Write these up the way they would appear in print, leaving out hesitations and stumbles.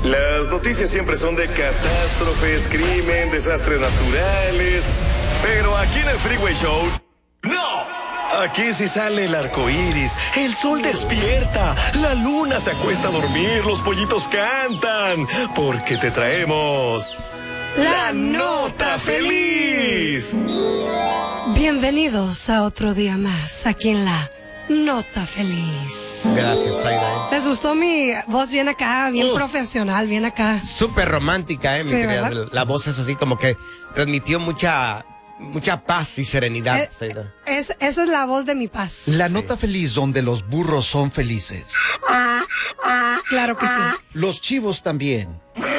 Las noticias siempre son de catástrofes, crimen, desastres naturales. Pero aquí en el Freeway Show, ¡no! Aquí sí sale el arco iris, el sol despierta, la luna se acuesta a dormir, los pollitos cantan, porque te traemos la nota feliz. Bienvenidos a otro día más aquí en la Nota Feliz. Gracias, Zaida. ¿Les gustó mi voz bien acá, bien profesional, bien acá? Súper romántica, mi Sí, querida. ¿verdad? La voz es así como que transmitió mucha paz y serenidad, Zaida. Esa es la voz de mi paz. La nota feliz donde los burros son felices. Claro que sí. Los chivos también.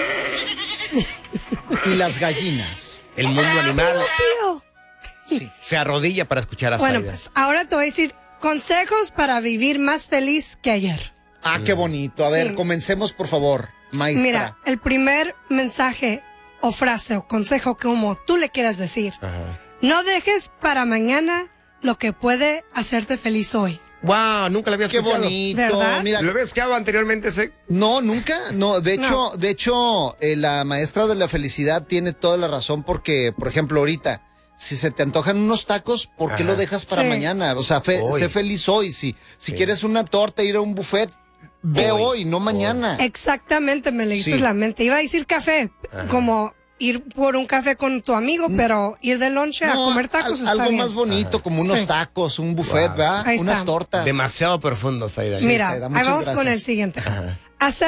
Y las gallinas. El mundo animal Pío. Sí. se arrodilla para escuchar a Bueno, Zaida. pues ahora te voy a decir consejos para vivir más feliz que ayer. Ah, qué bonito. A ver, Sí. comencemos, por favor, maestra. Mira, el primer mensaje o frase o consejo, como tú le quieras decir. Ajá. No dejes para mañana lo que puede hacerte feliz hoy. Wow, nunca lo había Qué escuchado. bonito. ¿Verdad? Mira, ¿Lo había escuchado anteriormente ese? no, nunca. No, de No. hecho, la maestra de la felicidad tiene toda la razón porque, por ejemplo, ahorita, si se te antojan unos tacos, ¿por qué Ajá. lo dejas para Sí. mañana? O sea, Hoy. sé feliz hoy. Si quieres una torta, ir a un buffet, ve hoy, no mañana. Exactamente, me leíste Sí. la mente. Iba a decir café, Ajá. como ir por un café con tu amigo, pero ir de lonche a No, comer tacos está algo bien. más bonito, como unos Sí. tacos, un buffet, Wow, ¿verdad? Ahí Unas está. tortas. Demasiado profundo, Zaida. Mira, Zaida, ahí muchas vamos con gracias. el siguiente. Ajá. Hacer